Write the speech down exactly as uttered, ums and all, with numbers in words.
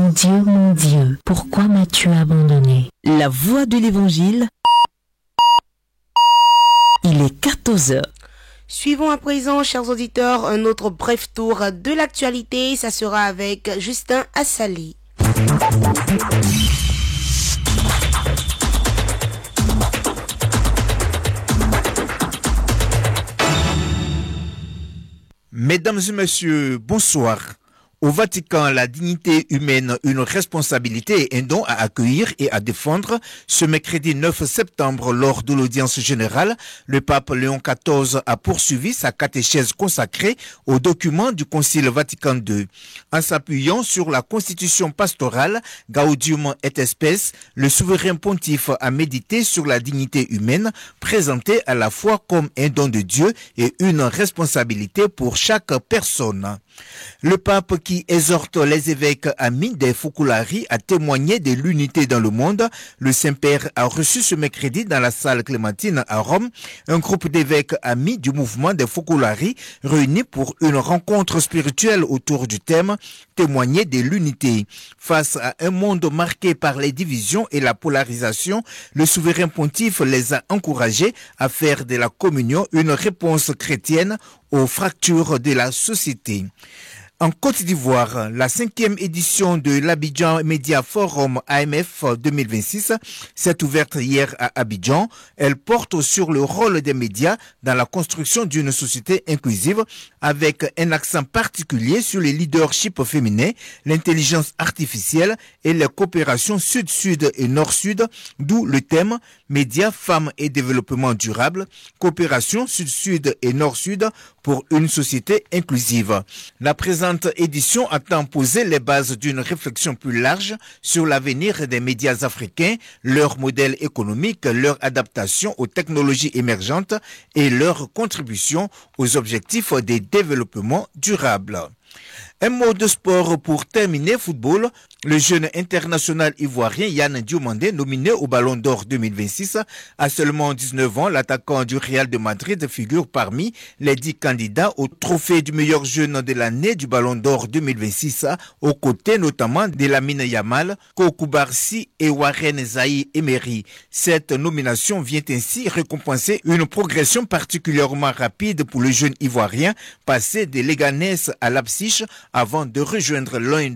Mon Dieu, mon Dieu, pourquoi m'as-tu abandonné? La voix de l'Évangile. Il est quatorze heures. Suivons à présent, chers auditeurs, un autre bref tour de l'actualité. Ça sera avec Justin Assali. Mesdames et messieurs, bonsoir. Au Vatican, la dignité humaine, une responsabilité et un don à accueillir et à défendre. Ce mercredi neuf septembre, lors de l'audience générale, le pape Léon quatorze a poursuivi sa catéchèse consacrée aux documents du Concile Vatican deux. En s'appuyant sur la constitution pastorale Gaudium et Spes, le souverain pontife a médité sur la dignité humaine, présentée à la fois comme un don de Dieu et une responsabilité pour chaque personne. Le pape qui exhorte les évêques amis des Focolari à témoigner de l'unité dans le monde, le Saint-Père a reçu ce mercredi dans la salle Clémentine à Rome un groupe d'évêques amis du mouvement des Focolari réunis pour une rencontre spirituelle autour du thème « Témoigner de l'unité ». Face à un monde marqué par les divisions et la polarisation, le souverain pontife les a encouragés à faire de la communion une réponse chrétienne aux fractures de la société. En Côte d'Ivoire, la cinquième édition de l'Abidjan Media Forum A M F deux mille vingt-six s'est ouverte hier à Abidjan. Elle porte sur le rôle des médias dans la construction d'une société inclusive avec un accent particulier sur le leadership féminin, l'intelligence artificielle et les coopérations sud-sud et nord-sud, d'où le thème Médias, femmes et développement durable, coopération sud-sud et nord-sud pour une société inclusive. La présente édition attend poser les bases d'une réflexion plus large sur l'avenir des médias africains, leur modèle économique, leur adaptation aux technologies émergentes et leur contribution aux objectifs des développements durables. Un mot de sport pour terminer football. Le jeune international ivoirien Yann Diomandé, nominé au Ballon d'Or deux mille vingt-six, à seulement dix-neuf ans, l'attaquant du Real de Madrid figure parmi les dix candidats au trophée du meilleur jeune de l'année du Ballon d'Or deux mille vingt-six, aux côtés notamment de Lamine Yamal, Koukou Barsi et Warren Zaïre-Emery. Cette nomination vient ainsi récompenser une progression particulièrement rapide pour le jeune ivoirien, passé de Leganés à Leipzig avant de rejoindre l'un